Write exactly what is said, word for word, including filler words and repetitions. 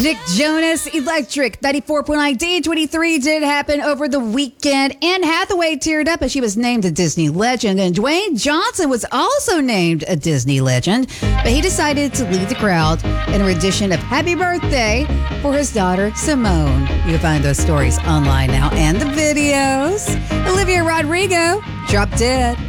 Nick Jonas, Electric, ninety-four point nine D twenty-three did happen over the weekend. Anne Hathaway teared up as she was named a Disney legend, and Dwayne Johnson was also named a Disney legend, but he decided to lead the crowd in a rendition of Happy Birthday for his daughter, Simone. You can find those stories online now and the videos. Olivia Rodrigo, Drop Dead.